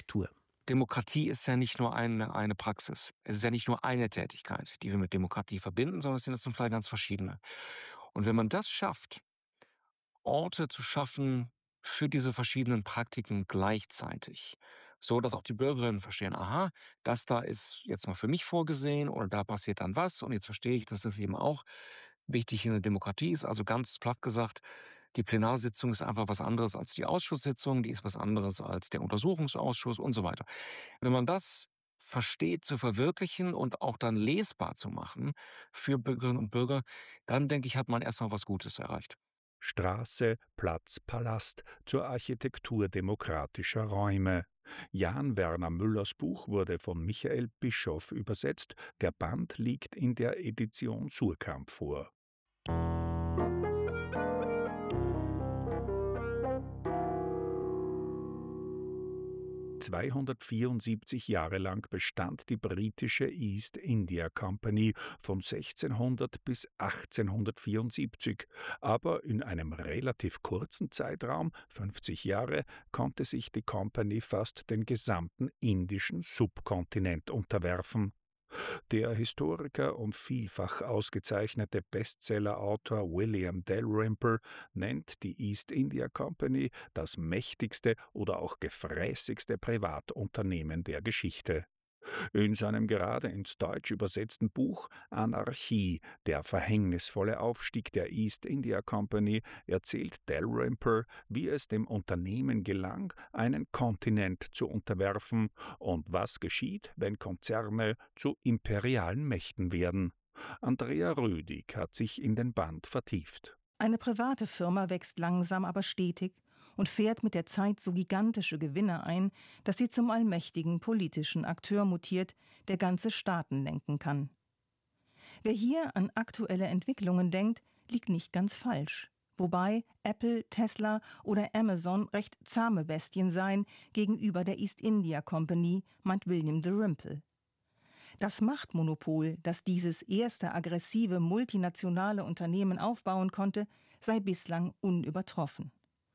Architektur. Demokratie ist ja nicht nur eine Praxis. Es ist ja nicht nur eine Tätigkeit, die wir mit Demokratie verbinden, sondern es sind zum Teil ganz verschiedene. Und wenn man das schafft, Orte zu schaffen für diese verschiedenen Praktiken gleichzeitig, so dass auch die Bürgerinnen verstehen, aha, das da ist jetzt mal für mich vorgesehen oder da passiert dann was und jetzt verstehe ich, dass das eben auch wichtig in der Demokratie ist. Also ganz platt gesagt, die Plenarsitzung ist einfach was anderes als die Ausschusssitzung, die ist was anderes als der Untersuchungsausschuss und so weiter. Wenn man das versteht zu verwirklichen und auch dann lesbar zu machen für Bürgerinnen und Bürger, dann denke ich, hat man erstmal was Gutes erreicht. Straße, Platz, Palast zur Architektur demokratischer Räume. Jan Werner Müllers Buch wurde von Michael Bischoff übersetzt. Der Band liegt in der Edition Suhrkamp vor. 274 Jahre lang bestand die britische East India Company von 1600 bis 1874. Aber in einem relativ kurzen Zeitraum, 50 Jahre, konnte sich die Company fast den gesamten indischen Subkontinent unterwerfen. Der Historiker und vielfach ausgezeichnete Bestsellerautor William Dalrymple nennt die East India Company das mächtigste oder auch gefräßigste Privatunternehmen der Geschichte. In seinem gerade ins Deutsch übersetzten Buch »Anarchie – Der verhängnisvolle Aufstieg der East India Company« erzählt Dalrymple, wie es dem Unternehmen gelang, einen Kontinent zu unterwerfen und was geschieht, wenn Konzerne zu imperialen Mächten werden. Andrea Rödig hat sich in den Band vertieft. Eine private Firma wächst langsam, aber stetig und fährt mit der Zeit so gigantische Gewinne ein, dass sie zum allmächtigen politischen Akteur mutiert, der ganze Staaten lenken kann. Wer hier an aktuelle Entwicklungen denkt, liegt nicht ganz falsch. Wobei Apple, Tesla oder Amazon recht zahme Bestien seien gegenüber der East India Company, meint William Dalrymple. Das Machtmonopol, das dieses erste aggressive multinationale Unternehmen aufbauen konnte, sei bislang unübertroffen.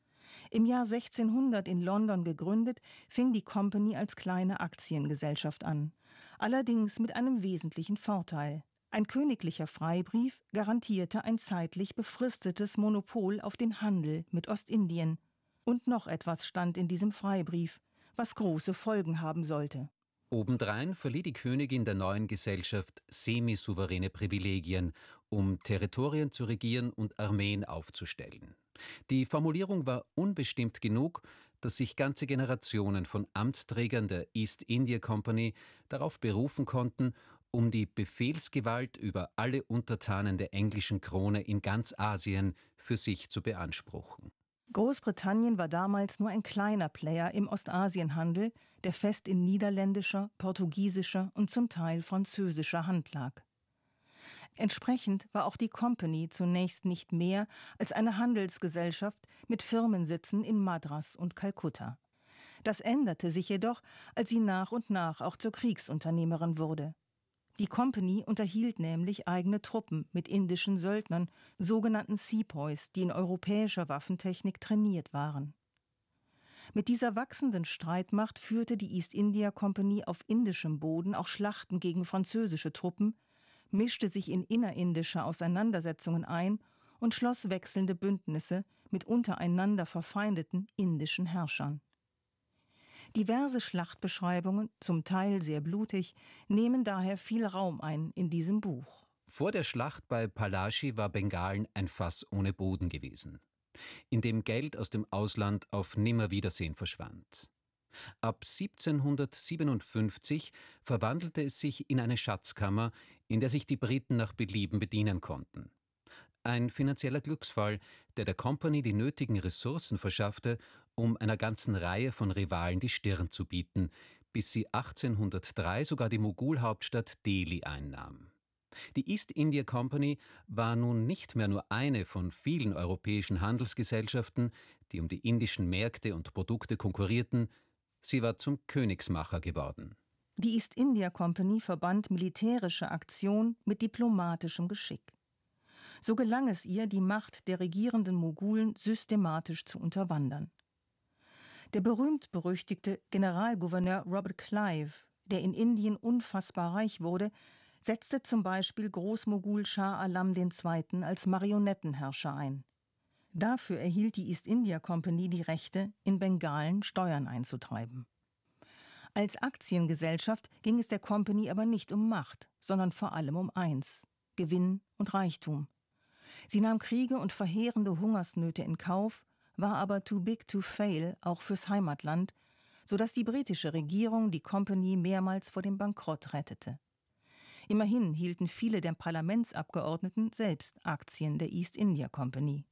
Im Jahr 1600 in London gegründet, fing die Company als kleine Aktiengesellschaft an. Allerdings mit einem wesentlichen Vorteil. Ein königlicher Freibrief garantierte ein zeitlich befristetes Monopol auf den Handel mit Ostindien. Und noch etwas stand in diesem Freibrief, was große Folgen haben sollte. Obendrein verlieh die Königin der neuen Gesellschaft semisouveräne Privilegien, um Territorien zu regieren und Armeen aufzustellen. Die Formulierung war unbestimmt genug, dass sich ganze Generationen von Amtsträgern der East India Company darauf berufen konnten, um die Befehlsgewalt über alle Untertanen der englischen Krone in ganz Asien für sich zu beanspruchen. Großbritannien war damals nur ein kleiner Player im Ostasienhandel, der fest in niederländischer, portugiesischer und zum Teil französischer Hand lag. Entsprechend war auch die Company zunächst nicht mehr als eine Handelsgesellschaft mit Firmensitzen in Madras und Kalkutta. Das änderte sich jedoch, als sie nach und nach auch zur Kriegsunternehmerin wurde. Die Company unterhielt nämlich eigene Truppen mit indischen Söldnern, sogenannten Sepoys, die in europäischer Waffentechnik trainiert waren. Mit dieser wachsenden Streitmacht führte die East India Company auf indischem Boden auch Schlachten gegen französische Truppen, mischte sich in innerindische Auseinandersetzungen ein und schloss wechselnde Bündnisse mit untereinander verfeindeten indischen Herrschern. Diverse Schlachtbeschreibungen, zum Teil sehr blutig, nehmen daher viel Raum ein in diesem Buch. Vor der Schlacht bei Palashi war Bengalen ein Fass ohne Boden gewesen, in dem Geld aus dem Ausland auf Nimmerwiedersehen verschwand. Ab 1757 verwandelte es sich in eine Schatzkammer, in der sich die Briten nach Belieben bedienen konnten. Ein finanzieller Glücksfall, der Company die nötigen Ressourcen verschaffte, um einer ganzen Reihe von Rivalen die Stirn zu bieten, bis sie 1803 sogar die Mogulhauptstadt Delhi einnahm. Die East India Company war nun nicht mehr nur eine von vielen europäischen Handelsgesellschaften, die um die indischen Märkte und Produkte konkurrierten, sie war zum Königsmacher geworden. Die East India Company verband militärische Aktion mit diplomatischem Geschick. So gelang es ihr, die Macht der regierenden Mogulen systematisch zu unterwandern. Der berühmt-berüchtigte Generalgouverneur Robert Clive, der in Indien unfassbar reich wurde, setzte zum Beispiel Großmogul Schah Alam II. Als Marionettenherrscher ein. Dafür erhielt die East India Company die Rechte, in Bengalen Steuern einzutreiben. Als Aktiengesellschaft ging es der Company aber nicht um Macht, sondern vor allem um eins: Gewinn und Reichtum. Sie nahm Kriege und verheerende Hungersnöte in Kauf, war aber too big to fail, auch fürs Heimatland, sodass die britische Regierung die Company mehrmals vor dem Bankrott rettete. Immerhin hielten viele der Parlamentsabgeordneten selbst Aktien der East India Company.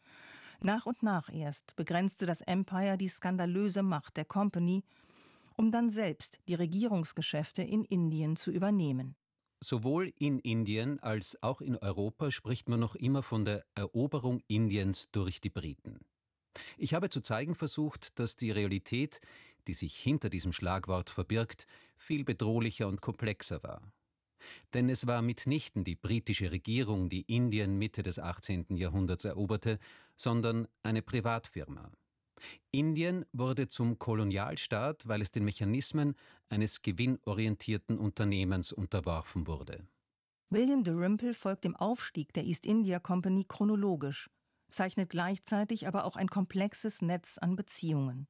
Nach und nach erst begrenzte das Empire die skandalöse Macht der Company, um dann selbst die Regierungsgeschäfte in Indien zu übernehmen. Sowohl in Indien als auch in Europa spricht man noch immer von der Eroberung Indiens durch die Briten. Ich habe zu zeigen versucht, dass die Realität, die sich hinter diesem Schlagwort verbirgt, viel bedrohlicher und komplexer war. Denn es war mitnichten die britische Regierung, die Indien Mitte des 18. Jahrhunderts eroberte, sondern eine Privatfirma. Indien wurde zum Kolonialstaat, weil es den Mechanismen eines gewinnorientierten Unternehmens unterworfen wurde. William Dalrymple folgt dem Aufstieg der East India Company chronologisch, zeichnet gleichzeitig aber auch ein komplexes Netz an Beziehungen.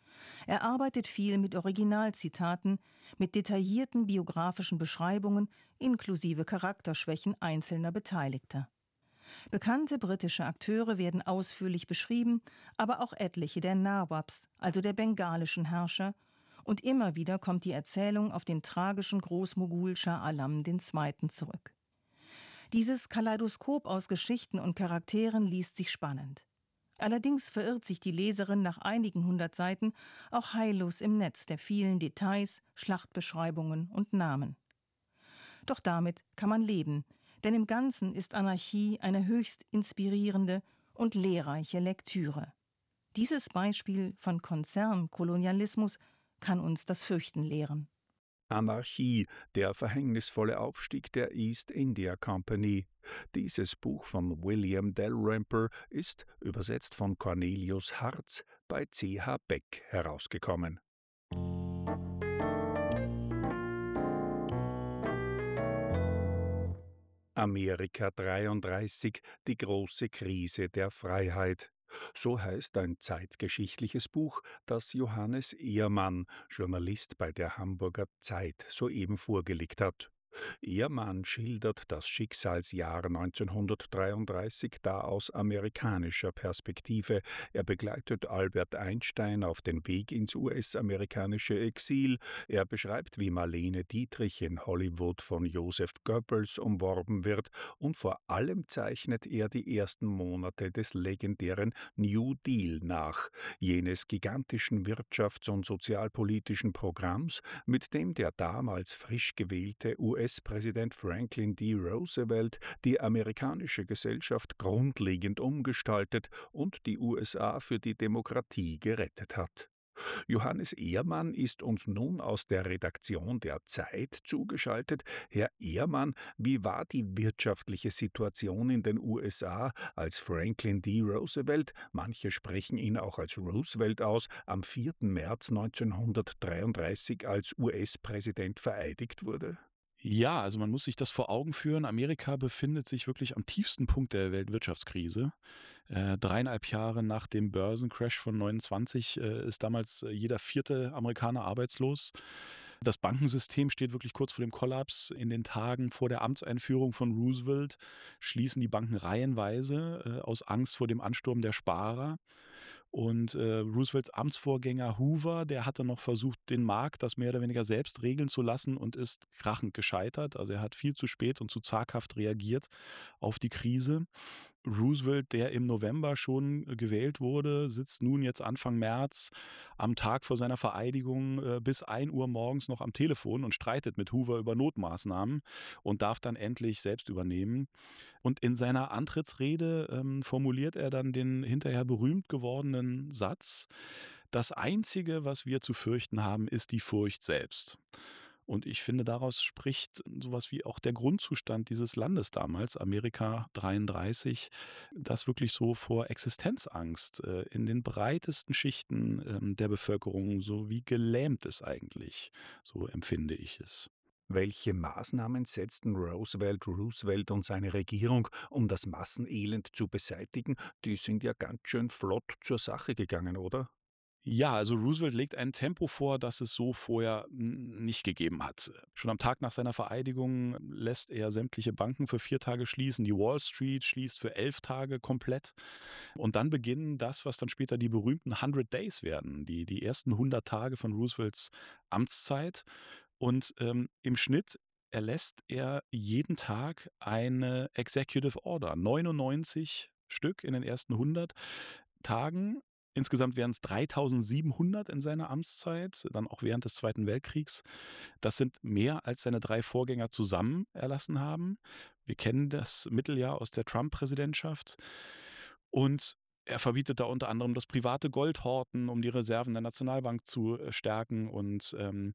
Er arbeitet viel mit Originalzitaten, mit detaillierten biografischen Beschreibungen inklusive Charakterschwächen einzelner Beteiligter. Bekannte britische Akteure werden ausführlich beschrieben, aber auch etliche der Nawabs, also der bengalischen Herrscher, und immer wieder kommt die Erzählung auf den tragischen Großmogul Schah Alam II. Zurück. Dieses Kaleidoskop aus Geschichten und Charakteren liest sich spannend. Allerdings verirrt sich die Leserin nach einigen 100 Seiten auch heillos im Netz der vielen Details, Schlachtbeschreibungen und Namen. Doch damit kann man leben, denn im Ganzen ist Anarchie eine höchst inspirierende und lehrreiche Lektüre. Dieses Beispiel von Konzernkolonialismus kann uns das Fürchten lehren. Anarchie, der verhängnisvolle Aufstieg der East India Company. Dieses Buch von William Dalrymple ist, übersetzt von Cornelius Hartz, bei C.H. Beck herausgekommen. Amerika 33, die große Krise der Freiheit. So heißt ein zeitgeschichtliches Buch, das Johannes Ehrmann, Journalist bei der Hamburger Zeit, soeben vorgelegt hat. Ehrmann schildert das Schicksalsjahr 1933 da aus amerikanischer Perspektive. Er begleitet Albert Einstein auf den Weg ins US-amerikanische Exil. Er beschreibt, wie Marlene Dietrich in Hollywood von Joseph Goebbels umworben wird. Und vor allem zeichnet er die ersten Monate des legendären New Deal nach, jenes gigantischen wirtschafts- und sozialpolitischen Programms, mit dem der damals frisch gewählte US-Präsident Franklin D. Roosevelt die amerikanische Gesellschaft grundlegend umgestaltet und die USA für die Demokratie gerettet hat. Johannes Ehrmann ist uns nun aus der Redaktion der Zeit zugeschaltet. Herr Ehrmann, wie war die wirtschaftliche Situation in den USA, als Franklin D. Roosevelt, manche sprechen ihn auch als Roosevelt aus, am 4. März 1933 als US-Präsident vereidigt wurde? Ja, also man muss sich das vor Augen führen. Amerika befindet sich wirklich am tiefsten Punkt der Weltwirtschaftskrise. 3,5 Jahre nach dem Börsencrash von 29 ist damals jeder 4. Amerikaner arbeitslos. Das Bankensystem steht wirklich kurz vor dem Kollaps. In den Tagen vor der Amtseinführung von Roosevelt schließen die Banken reihenweise aus Angst vor dem Ansturm der Sparer. Und Roosevelts Amtsvorgänger Hoover, der hatte noch versucht, den Markt das mehr oder weniger selbst regeln zu lassen und ist krachend gescheitert. Also er hat viel zu spät und zu zaghaft reagiert auf die Krise. Roosevelt, der im November schon gewählt wurde, sitzt nun jetzt Anfang März am Tag vor seiner Vereidigung bis 1 Uhr morgens noch am Telefon und streitet mit Hoover über Notmaßnahmen und darf dann endlich selbst übernehmen. Und in seiner Antrittsrede formuliert er dann den hinterher berühmt gewordenen Satz: Das Einzige, was wir zu fürchten haben, ist die Furcht selbst. Und ich finde, daraus spricht sowas wie auch der Grundzustand dieses Landes damals, Amerika 33, das wirklich so vor Existenzangst in den breitesten Schichten der Bevölkerung so wie gelähmt ist eigentlich. So empfinde ich es. Welche Maßnahmen setzten Roosevelt und seine Regierung, um das Massenelend zu beseitigen? Die sind ja ganz schön flott zur Sache gegangen, oder? Ja, also Roosevelt legt ein Tempo vor, das es so vorher nicht gegeben hat. Schon am Tag nach seiner Vereidigung lässt er sämtliche Banken für 4 Tage schließen. Die Wall Street schließt für 11 Tage komplett. Und dann beginnen das, was dann später die berühmten 100 Days werden, die ersten 100 Tage von Roosevelts Amtszeit. Und im Schnitt erlässt er jeden Tag eine Executive Order, 99 Stück in den ersten 100 Tagen. Insgesamt wären es 3.700 in seiner Amtszeit, dann auch während des Zweiten Weltkriegs. Das sind mehr, als seine 3 Vorgänger zusammen erlassen haben. Wir kennen das Mitteljahr aus der Trump-Präsidentschaft. Und er verbietet da unter anderem das private Goldhorten, um die Reserven der Nationalbank zu stärken und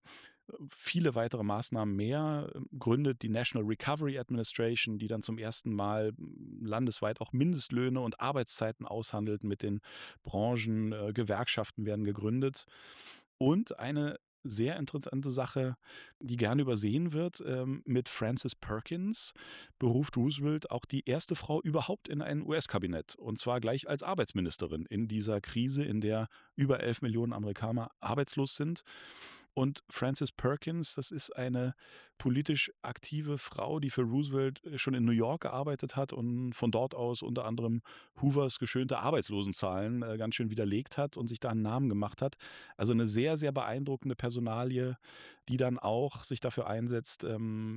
viele weitere Maßnahmen mehr. Gründet die National Recovery Administration, die dann zum ersten Mal landesweit auch Mindestlöhne und Arbeitszeiten aushandelt mit den Branchen. Gewerkschaften werden gegründet. Und eine sehr interessante Sache, die gerne übersehen wird, mit Frances Perkins beruft Roosevelt auch die erste Frau überhaupt in ein US-Kabinett. Und zwar gleich als Arbeitsministerin in dieser Krise, in der über 11 Millionen Amerikaner arbeitslos sind. Und Frances Perkins, das ist eine politisch aktive Frau, die für Roosevelt schon in New York gearbeitet hat und von dort aus unter anderem Hoovers geschönte Arbeitslosenzahlen ganz schön widerlegt hat und sich da einen Namen gemacht hat. Also eine sehr, sehr beeindruckende Personalie, die dann auch sich dafür einsetzt,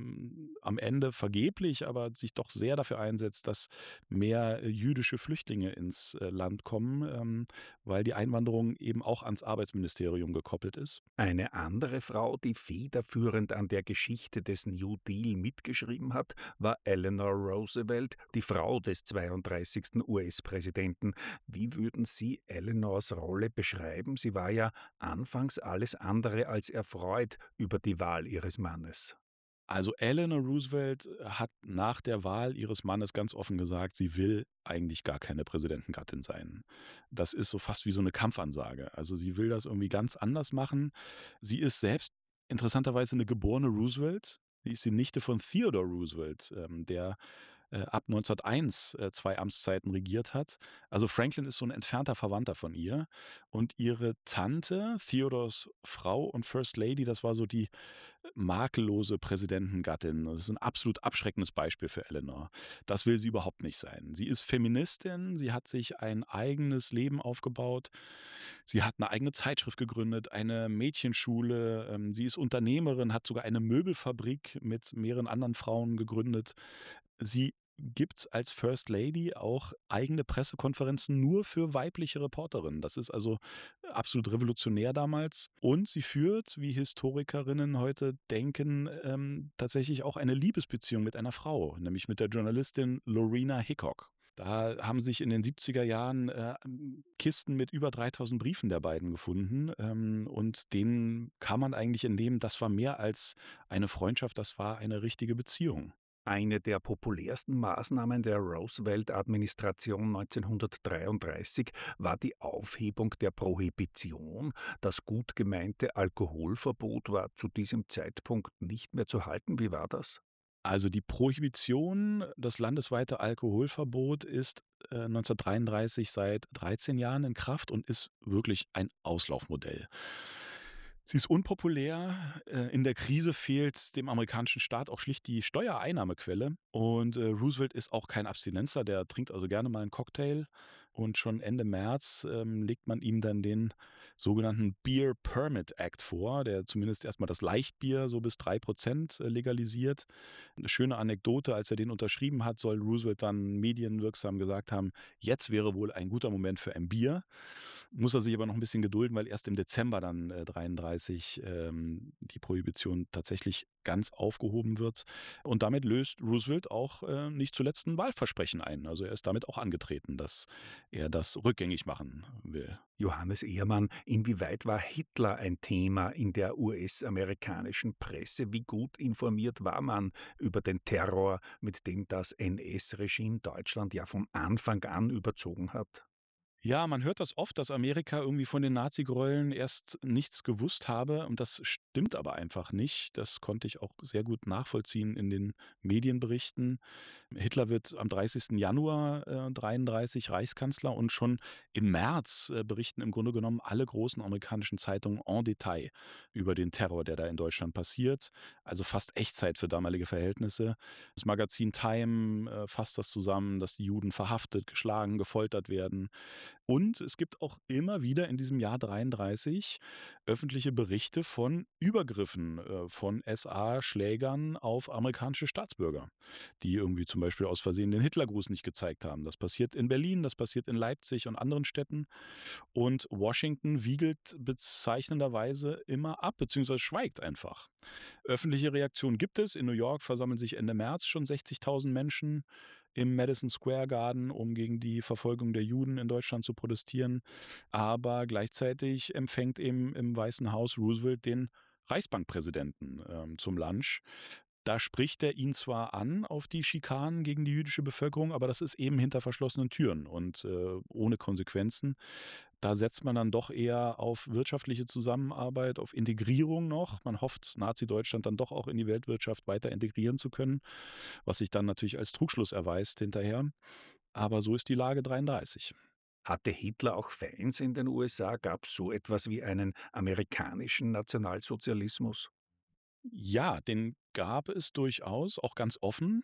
am Ende vergeblich, aber sich doch sehr dafür einsetzt, dass mehr jüdische Flüchtlinge ins Land kommen, weil die Einwanderung eben auch ans Arbeitsministerium gekoppelt ist. Eine andere Frau, die federführend an der Geschichte des New Deal mitgeschrieben hat, war Eleanor Roosevelt, die Frau des 32. US-Präsidenten. Wie würden Sie Eleanors Rolle beschreiben? Sie war ja anfangs alles andere als erfreut über die Wahl ihres Mannes. Also Eleanor Roosevelt hat nach der Wahl ihres Mannes ganz offen gesagt, sie will eigentlich gar keine Präsidentengattin sein. Das ist so fast wie so eine Kampfansage. Also sie will das irgendwie ganz anders machen. Sie ist selbst interessanterweise eine geborene Roosevelt. Sie ist die Nichte von Theodore Roosevelt, der ab 1901 2 Amtszeiten regiert hat. Also Franklin ist so ein entfernter Verwandter von ihr. Und ihre Tante, Theodors Frau und First Lady, das war so die makellose Präsidentengattin. Das ist ein absolut abschreckendes Beispiel für Eleanor. Das will sie überhaupt nicht sein. Sie ist Feministin, sie hat sich ein eigenes Leben aufgebaut. Sie hat eine eigene Zeitschrift gegründet, eine Mädchenschule. Sie ist Unternehmerin, hat sogar eine Möbelfabrik mit mehreren anderen Frauen gegründet. Sie gibt als First Lady auch eigene Pressekonferenzen nur für weibliche Reporterinnen. Das ist also absolut revolutionär damals. Und sie führt, wie Historikerinnen heute denken, tatsächlich auch eine Liebesbeziehung mit einer Frau, nämlich mit der Journalistin Lorena Hickok. Da haben sich in den 70er Jahren Kisten mit über 3.000 Briefen der beiden gefunden. Und denen kann man eigentlich entnehmen, das war mehr als eine Freundschaft, das war eine richtige Beziehung. Eine der populärsten Maßnahmen der Roosevelt-Administration 1933 war die Aufhebung der Prohibition. Das gut gemeinte Alkoholverbot war zu diesem Zeitpunkt nicht mehr zu halten. Wie war das? Also die Prohibition, das landesweite Alkoholverbot ist 1933 seit 13 Jahren in Kraft und ist wirklich ein Auslaufmodell. Sie ist unpopulär. In der Krise fehlt dem amerikanischen Staat auch schlicht die Steuereinnahmequelle. Und Roosevelt ist auch kein Abstinenzer, der trinkt also gerne mal einen Cocktail. Und schon Ende März legt man ihm dann den sogenannten Beer Permit Act vor, der zumindest erstmal das Leichtbier so bis 3% legalisiert. Eine schöne Anekdote, als er den unterschrieben hat, soll Roosevelt dann medienwirksam gesagt haben, jetzt wäre wohl ein guter Moment für ein Bier. Muss er sich aber noch ein bisschen gedulden, weil erst im Dezember dann 33 die Prohibition tatsächlich ganz aufgehoben wird. Und damit löst Roosevelt auch nicht zuletzt ein Wahlversprechen ein. Also er ist damit auch angetreten, dass er das rückgängig machen will. Johannes Ehrmann, inwieweit war Hitler ein Thema in der US-amerikanischen Presse? Wie gut informiert war man über den Terror, mit dem das NS-Regime Deutschland ja von Anfang an überzogen hat? Ja, man hört das oft, dass Amerika irgendwie von den Nazi-Gräueln erst nichts gewusst habe und das stimmt aber einfach nicht. Das konnte ich auch sehr gut nachvollziehen in den Medienberichten. Hitler wird am 30. Januar 33 Reichskanzler und schon im März berichten im Grunde genommen alle großen amerikanischen Zeitungen en Detail über den Terror, der da in Deutschland passiert. Also fast Echtzeit für damalige Verhältnisse. Das Magazin Time fasst das zusammen, dass die Juden verhaftet, geschlagen, gefoltert werden. Und es gibt auch immer wieder in diesem Jahr 33 öffentliche Berichte von Übergriffen von SA-Schlägern auf amerikanische Staatsbürger, die irgendwie zum Beispiel aus Versehen den Hitlergruß nicht gezeigt haben. Das passiert in Berlin, das passiert in Leipzig und anderen Städten. Und Washington wiegelt bezeichnenderweise immer ab, beziehungsweise schweigt einfach. Öffentliche Reaktionen gibt es. In New York versammeln sich Ende März schon 60.000 Menschen im Madison Square Garden, um gegen die Verfolgung der Juden in Deutschland zu protestieren. Aber gleichzeitig empfängt eben im Weißen Haus Roosevelt den Reichsbankpräsidenten zum Lunch. Da spricht er ihn zwar an auf die Schikanen gegen die jüdische Bevölkerung, aber das ist eben hinter verschlossenen Türen und ohne Konsequenzen. Da setzt man dann doch eher auf wirtschaftliche Zusammenarbeit, auf Integrierung noch. Man hofft, Nazi-Deutschland dann doch auch in die Weltwirtschaft weiter integrieren zu können, was sich dann natürlich als Trugschluss erweist hinterher. Aber so ist die Lage 33. Hatte Hitler auch Fans in den USA? Gab es so etwas wie einen amerikanischen Nationalsozialismus? Ja, den gab es durchaus, auch ganz offen.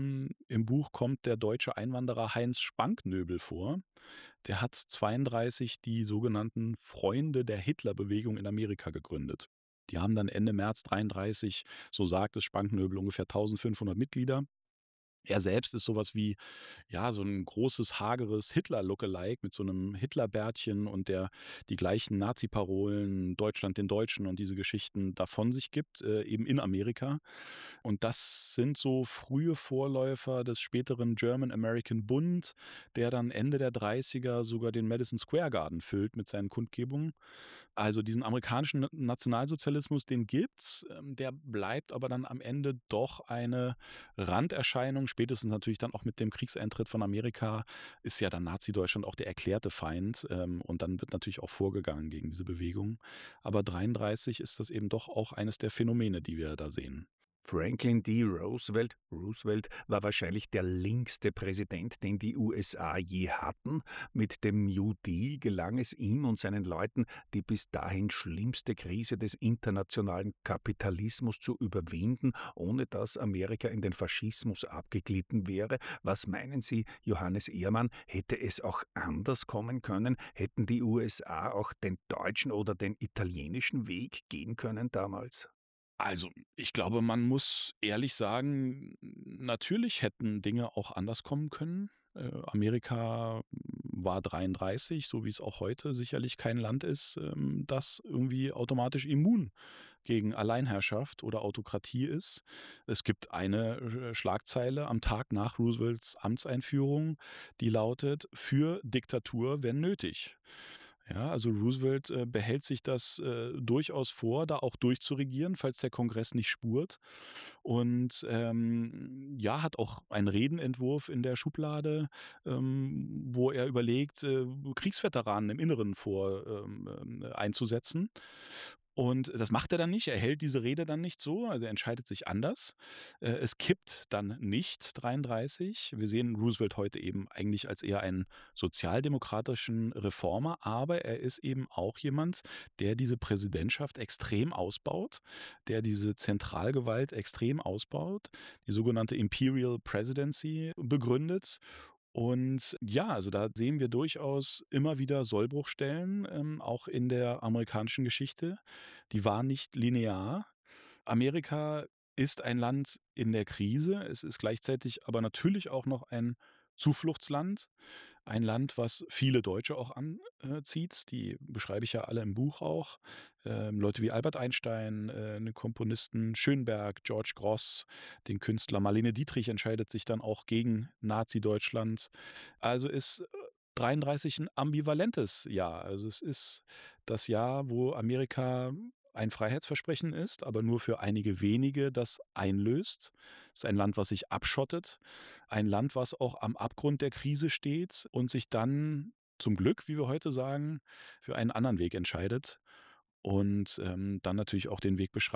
Im Buch kommt der deutsche Einwanderer Heinz Spanknöbel vor. Der hat 32 die sogenannten Freunde der Hitlerbewegung in Amerika gegründet. Die haben dann Ende März 33, so sagt es Spanknöbel, ungefähr 1500 Mitglieder. Er selbst ist sowas wie, ja, so ein großes, hageres Hitler-Lookalike mit so einem Hitlerbärtchen und der die gleichen Nazi-Parolen, „Deutschland den Deutschen“ und diese Geschichten davon sich gibt, eben in Amerika. Und das sind so frühe Vorläufer des späteren German American Bund, der dann Ende der 30er sogar den Madison Square Garden füllt mit seinen Kundgebungen. Also diesen amerikanischen Nationalsozialismus, den gibt's, der bleibt aber dann am Ende doch eine Randerscheinung. Spätestens natürlich dann auch mit dem Kriegseintritt von Amerika ist ja dann Nazi-Deutschland auch der erklärte Feind, und dann wird natürlich auch vorgegangen gegen diese Bewegung. Aber 33 ist das eben doch auch eines der Phänomene, die wir da sehen. Franklin D. Roosevelt war wahrscheinlich der linkste Präsident, den die USA je hatten. Mit dem New Deal gelang es ihm und seinen Leuten, die bis dahin schlimmste Krise des internationalen Kapitalismus zu überwinden, ohne dass Amerika in den Faschismus abgeglitten wäre. Was meinen Sie, Johannes Ehrmann, hätte es auch anders kommen können? Hätten die USA auch den deutschen oder den italienischen Weg gehen können damals? Also, ich glaube, man muss ehrlich sagen, natürlich hätten Dinge auch anders kommen können. Amerika war 33, so wie es auch heute sicherlich kein Land ist, das irgendwie automatisch immun gegen Alleinherrschaft oder Autokratie ist. Es gibt eine Schlagzeile am Tag nach Roosevelts Amtseinführung, die lautet: „Für Diktatur, wenn nötig.“ Ja, also Roosevelt behält sich das durchaus vor, da auch durchzuregieren, falls der Kongress nicht spurt. Und ja, hat auch einen Redenentwurf in der Schublade, wo er überlegt, Kriegsveteranen im Inneren einzusetzen. Und das macht er dann nicht. Er hält diese Rede dann nicht so, also er entscheidet sich anders. Es kippt dann nicht 33. Wir sehen Roosevelt heute eben eigentlich als eher einen sozialdemokratischen Reformer, aber er ist eben auch jemand, der diese Präsidentschaft extrem ausbaut, der diese Zentralgewalt extrem ausbaut, die sogenannte Imperial Presidency begründet. Und ja, also da sehen wir durchaus immer wieder Sollbruchstellen, auch in der amerikanischen Geschichte. Die waren nicht linear. Amerika ist ein Land in der Krise. Es ist gleichzeitig aber natürlich auch noch ein Zufluchtsland, ein Land, was viele Deutsche auch anzieht. Die beschreibe ich ja alle im Buch auch. Leute wie Albert Einstein, 'ne Komponisten Schönberg, George Grosz, den Künstler Marlene Dietrich entscheidet sich dann auch gegen Nazi-Deutschland. Also ist 33 ein ambivalentes Jahr. Also, es ist das Jahr, wo Amerika ein Freiheitsversprechen ist, aber nur für einige wenige das einlöst. Es ist ein Land, was sich abschottet, ein Land, was auch am Abgrund der Krise steht und sich dann zum Glück, wie wir heute sagen, für einen anderen Weg entscheidet und, dann natürlich auch den Weg beschreitet